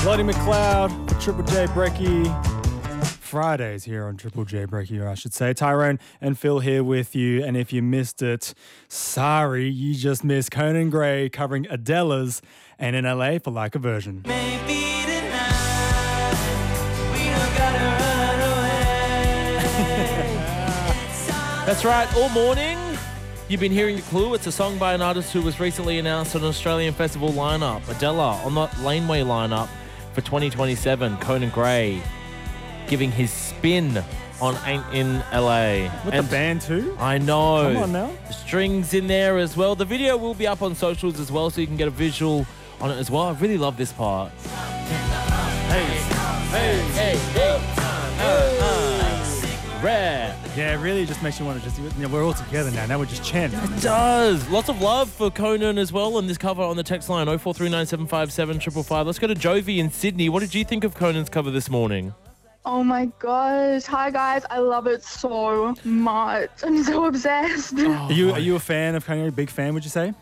Lottie McLeod for Triple J Brekkie. Fridays here on Triple J Brekkie, or I should say. Tyrone and Phil here with you. And if you missed it, sorry, you just missed Conan Gray covering Adele's And in LA for Like a Virgin. Maybe tonight we don't gotta run away. That's right, all morning you've been hearing The Clue. It's a song by an artist who was recently announced on an Australian festival lineup. Adela on the Laneway lineup for 2027. Conan Gray giving his spin on Ain't in LA. With the band too? I know. Come on now. The strings in there as well. The video will be up on socials as well, so you can get a visual on it as well. I really love this part. Hey. Rare. Yeah, it really just makes you want to just, we're all together now. Now we're just chanting. It does. Lots of love for Conan as well on this cover on the text line 0439757555. Let's go to Jovi in Sydney. What did you think of Conan's cover this morning? Oh my gosh. Hi guys, I love it so much. I'm so obsessed. Are you a fan of Conan? A big fan, would you say?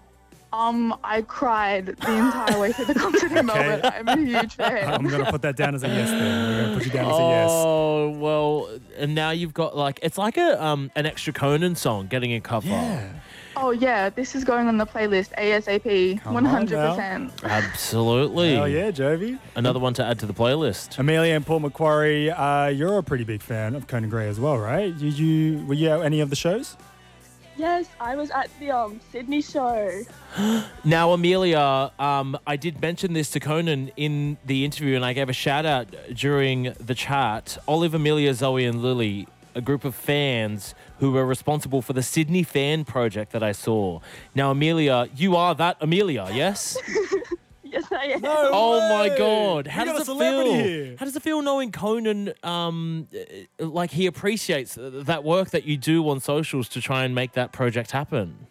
I cried the entire way through the concert in Melbourne. I'm a huge fan. I'm going to put that down as a yes then. We're going to put you down as a yes. Oh, well, and now you've got it's like an extra Conan song getting a cover. Yeah. Oh yeah, this is going on the playlist ASAP. Come on 100%. Absolutely. Oh yeah, Jovi. Another one to add to the playlist. Amelia and Paul Macquarie, you're a pretty big fan of Conan Gray as well, right? Were you at any of the shows? Yes, I was at the Sydney show. Now, Amelia, I did mention this to Conan in the interview, and I gave a shout out during the chat. Olive, Amelia, Zoe, and Lily, a group of fans who were responsible for the Sydney Fan Project that I saw. Now, Amelia, you are that Amelia, yes? Yes, I am. No Oh way. my God! How We got does a it celebrity feel? here. How does it feel knowing Conan? Like he appreciates that work that you do on socials to try and make that project happen.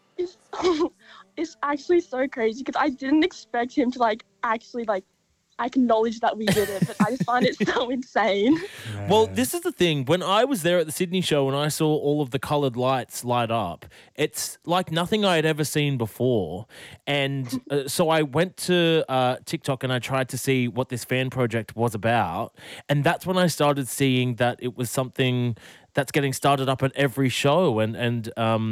It's actually so crazy because I didn't expect him to actually acknowledge that we did it, but I just find it so insane. Well, this is the thing. When I was there at the Sydney show and I saw all of the coloured lights light up, it's like nothing I had ever seen before. And so I went to TikTok and I tried to see what this fan project was about. And that's when I started seeing that it was something that's getting started up at every show, and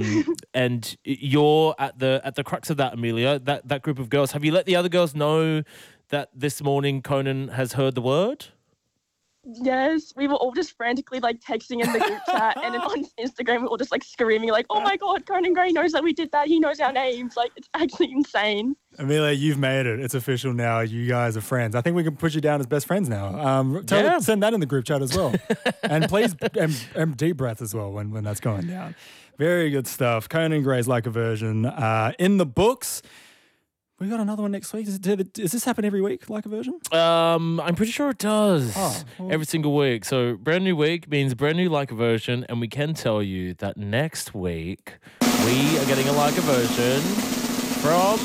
you're at the crux of that, Amelia. That group of girls. Have you let the other girls know that this morning Conan has heard the word? Yes, we were all just frantically texting in the group chat, and then on Instagram we were all just screaming oh my God, Conan Gray knows that we did that. He knows our names. It's actually insane. Amelia, you've made it. It's official now. You guys are friends. I think we can put you down as best friends now. Send that in the group chat as well. And please, and deep breath as well when that's going down. Very good stuff. Conan Gray's Like a Virgin in the books. We got another one next week. Does this happen every week, Like a Virgin? I'm pretty sure it does. Well. Every single week. So brand new week means brand new Like a Version, and we can tell you that next week we are getting a Like a Version from